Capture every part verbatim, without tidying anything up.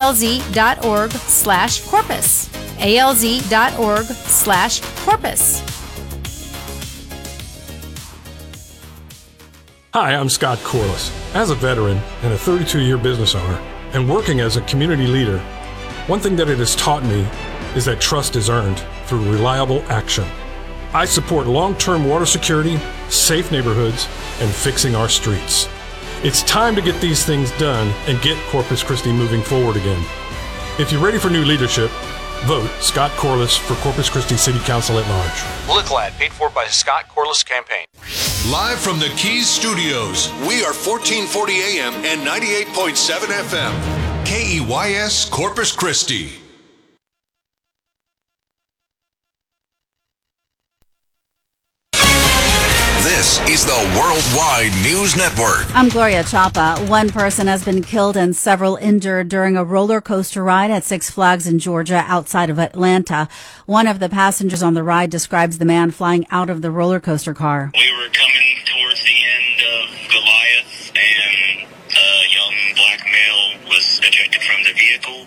alz.org slash corpus. alz.org slash corpus. Hi, I'm Scott Corliss. As a veteran and a thirty-two-year business owner, and working as a community leader, one thing that it has taught me is that trust is earned through reliable action. I support long-term water security, safe neighborhoods, and fixing our streets. It's time to get these things done and get Corpus Christi moving forward again. If you're ready for new leadership, vote Scott Corliss for Corpus Christi City Council at large. Look Lad, paid for by the Scott Corliss campaign. Live from the Keys Studios, we are fourteen forty A M and ninety-eight point seven F M. K E Y S Corpus Christi. This is the Worldwide News Network. I'm Gloria Chapa. One person has been killed and several injured during a roller coaster ride at Six Flags in Georgia outside of Atlanta. One of the passengers on the ride describes the man flying out of the roller coaster car. We were coming towards the end of Goliath, and a young black male was ejected from the vehicle.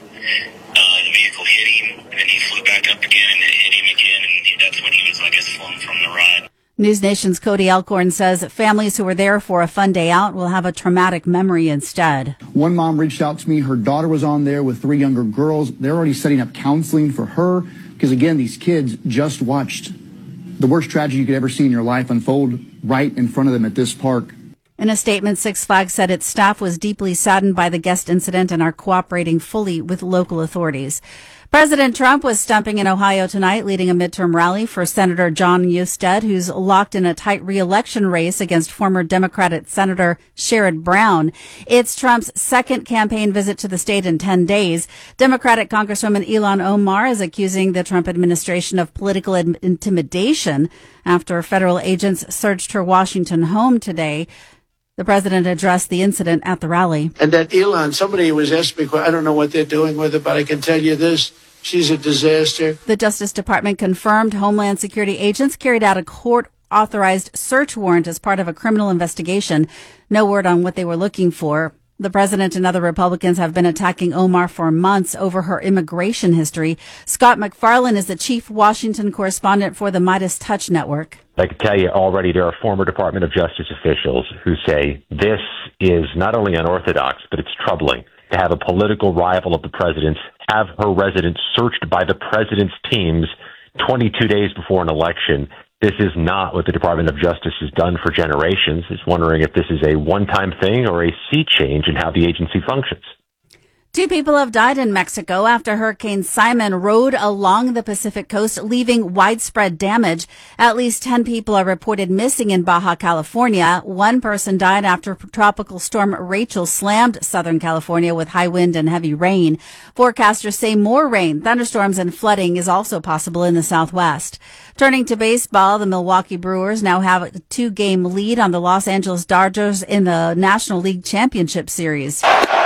Uh, the vehicle hit him, and then he flew back up again, and it hit him again, and that's when he was, I guess, flung from the ride. News Nation's Cody Elkhorn says families who were there for a fun day out will have a traumatic memory instead. One mom reached out to me. Her daughter was on there with three younger girls. They're already setting up counseling for her because, again, these kids just watched the worst tragedy you could ever see in your life unfold right in front of them at this park. In a statement, Six Flags said its staff was deeply saddened by the guest incident and are cooperating fully with local authorities. President Trump was stumping in Ohio tonight, leading a midterm rally for Senator Jon Husted, who's locked in a tight re-election race against former Democratic Senator Sherrod Brown. It's Trump's second campaign visit to the state in ten days. Democratic Congresswoman Ilhan Omar is accusing the Trump administration of political in- intimidation after federal agents searched her Washington home today. The president addressed the incident at the rally. And that Elon, somebody was asking me, I don't know what they're doing with her, but I can tell you this, she's a disaster. The Justice Department confirmed Homeland Security agents carried out a court-authorized search warrant as part of a criminal investigation. No word on what they were looking for. The president and other Republicans have been attacking Omar for months over her immigration history. Scott McFarlane is the chief Washington correspondent for the Midas Touch Network. I can tell you already there are former Department of Justice officials who say this is not only unorthodox, but it's troubling to have a political rival of the president's have her residence searched by the president's teams twenty-two days before an election. This is not what the Department of Justice has done for generations. It's wondering if this is a one-time thing or a sea change in how the agency functions. Two people have died in Mexico after Hurricane Simon rode along the Pacific coast, leaving widespread damage. At least ten people are reported missing in Baja California. One person died after Tropical Storm Rachel slammed Southern California with high wind and heavy rain. Forecasters say more rain, thunderstorms, and flooding is also possible in the Southwest. Turning to baseball, the Milwaukee Brewers now have a two-game lead on the Los Angeles Dodgers in the National League Championship Series.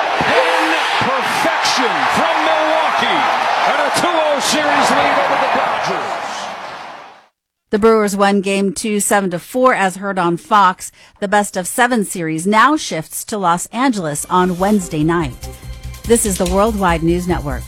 Perfection from Milwaukee and a two oh series lead over the Dodgers. The Brewers won game two, seven to four, as heard on Fox. The best of seven series now shifts to Los Angeles on Wednesday night. This is the Worldwide News Network.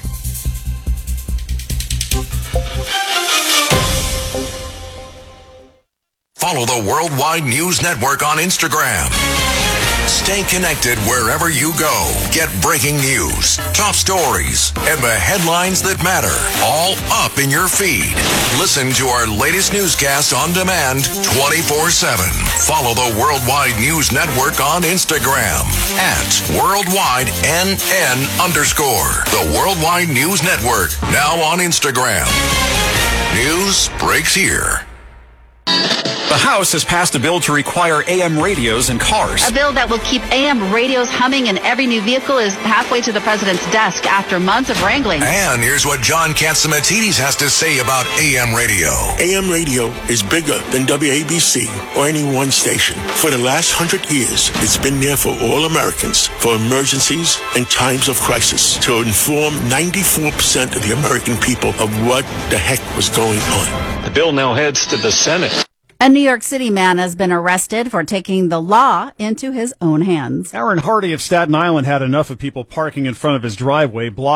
Follow the Worldwide News Network on Instagram. Stay connected wherever you go. Get breaking news, top stories, and the headlines that matter all up in your feed. Listen to our latest newscast on demand twenty-four seven. Follow the Worldwide News Network on Instagram at Worldwide N N underscore. The Worldwide News Network, now on Instagram. News breaks here. The House has passed a bill to require A M radios in cars. A bill that will keep A M radios humming in every new vehicle is halfway to the president's desk after months of wrangling. And here's what John Catsimatidis has to say about A M radio. A M radio is bigger than W A B C or any one station. For the last hundred years, it's been there for all Americans, for emergencies and times of crisis, to inform ninety-four percent of the American people of what the heck was going on. The bill now heads to the Senate. A New York City man has been arrested for taking the law into his own hands. Aaron Hardy of Staten Island had enough of people parking in front of his driveway, blocking